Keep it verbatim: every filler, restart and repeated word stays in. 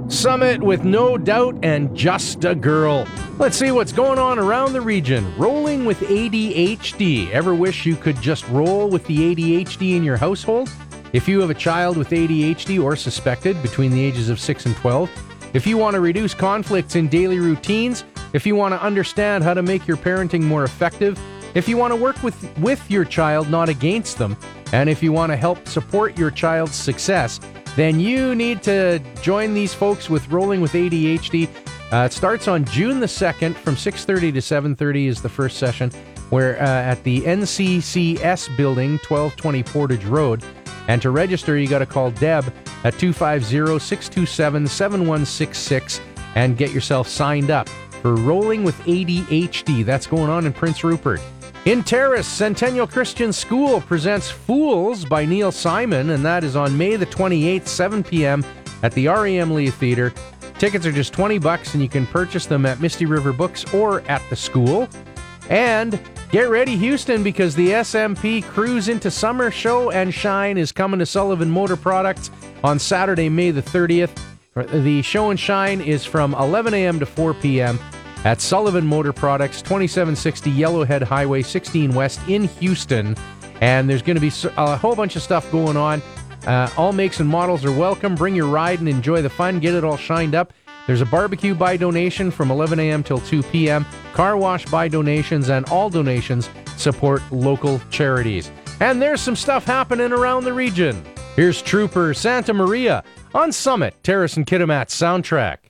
Summit with No Doubt and Just a Girl. Let's see what's going on around the region. Rolling with A D H D. Ever wish you could just roll with the A D H D in your household? If you have a child with A D H D or suspected between the ages of six and twelve, if you want to reduce conflicts in daily routines, if you want to understand how to make your parenting more effective, if you want to work with, with your child, not against them, and if you want to help support your child's success, then you need to join these folks with Rolling with A D H D. Uh, it starts on June the second from six thirty to seven thirty is the first session, where uh, at the N C C S building, twelve twenty Portage Road. And to register, you got to call Deb at two five zero, six two seven, seven one six six and get yourself signed up for Rolling with A D H D. That's going on in Prince Rupert. In Terrace, Centennial Christian School presents Fools by Neil Simon, and that is on May the twenty-eighth, seven p.m. at the R E M Lee Theatre. Tickets are just twenty bucks, and you can purchase them at Misty River Books or at the school. And get ready, Houston, because the S M P Cruise into Summer Show and Shine is coming to Sullivan Motor Products on Saturday, May the thirtieth. The show and shine is from eleven a.m. to four p.m. at Sullivan Motor Products, twenty-seven sixty Yellowhead Highway, sixteen West in Houston. And there's going to be a whole bunch of stuff going on. Uh, all makes and models are welcome. Bring your ride and enjoy the fun. Get it all shined up. There's a barbecue by donation from eleven a.m. till two p.m. Car wash by donations, and all donations support local charities. And there's some stuff happening around the region. Here's Trooper Santa Maria on Summit, Terrace and Kitimat soundtrack.